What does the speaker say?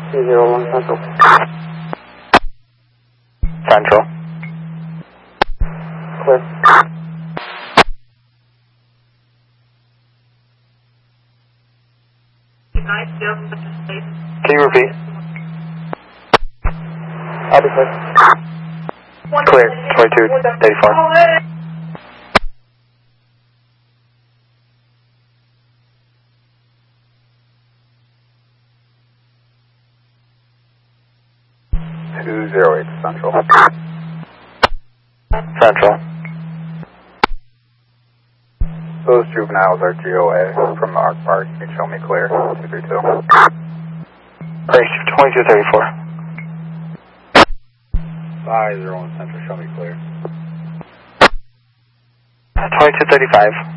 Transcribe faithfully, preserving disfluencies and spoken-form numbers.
two zero one Central. Central. Clear. Can you repeat? I'll be clear. Clear, twenty-two thirty-four. two zero eight Central. Central. Those juveniles are G O A from the Arc Park. You can show me clear. two three two. Race twenty-two thirty-four. five zero one Central, show me clear. twenty-two thirty-five.